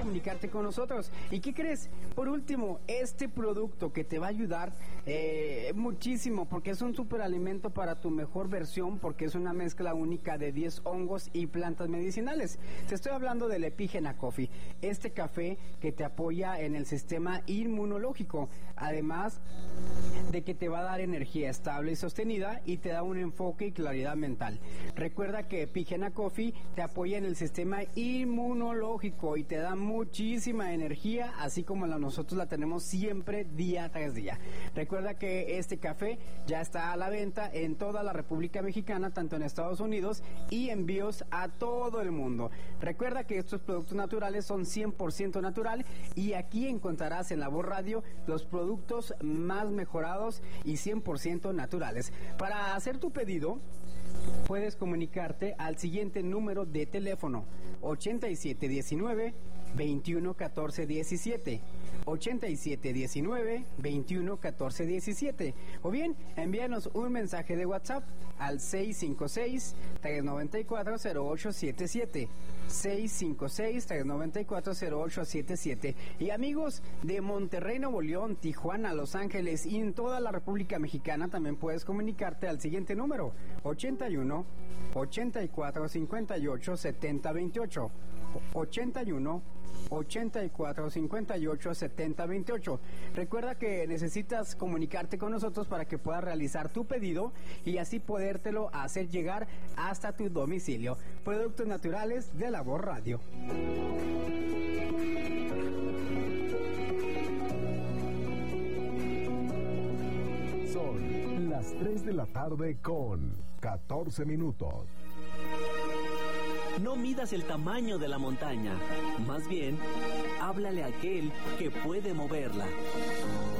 comunicarte con nosotros. ¿Y qué crees? Por último, este producto que te va a ayudar muchísimo, porque es un superalimento para tu mejor versión, porque es una mezcla única de 10 hongos y plantas medicinales. Te estoy hablando del Epigena Coffee, este café que te apoya en el sistema inmunológico, además de que te va a dar energía estable y sostenida y te da un enfoque y claridad mental. Recuerda que Epigena Coffee te apoya en el sistema inmunológico y te da muchísima energía, así como nosotros la tenemos siempre día tras día. Recuerda que este café ya está a la venta en toda la República Mexicana, tanto en Estados Unidos y envíos a todo el mundo. Recuerda que estos productos naturales son 100% natural y aquí encontrarás en La Voz Radio los productos más mejorados y 100% naturales. Para hacer tu pedido, puedes comunicarte al siguiente número de teléfono: 8719 21 14 17, 8719 21 14 17, o bien envíanos un mensaje de WhatsApp al 656-394-0877, 656-394-0877. Y amigos de Monterrey, Nuevo León, Tijuana, Los Ángeles y en toda la República Mexicana, también puedes comunicarte al siguiente número: 81 84 58 70 28, 81 84 58 70 28. Recuerda que necesitas comunicarte con nosotros para que puedas realizar tu pedido y así podértelo hacer llegar hasta tu domicilio. Productos naturales de La Voz Radio. Son las 3 de la tarde con 14 minutos. No midas el tamaño de la montaña, más bien, háblale a aquel que puede moverla.